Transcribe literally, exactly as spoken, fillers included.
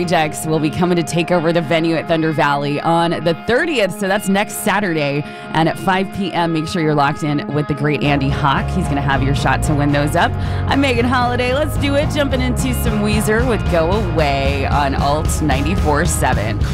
Ajax will be coming to take over the venue at Thunder Valley on the thirtieth. So that's next Saturday. And at five p.m., make sure you're locked in with the great Andy Hawk. He's going to have your shot to win those up. I'm Megan Holiday. Let's do it. Jumping into some Weezer with Go Away on Alt ninety-four point seven.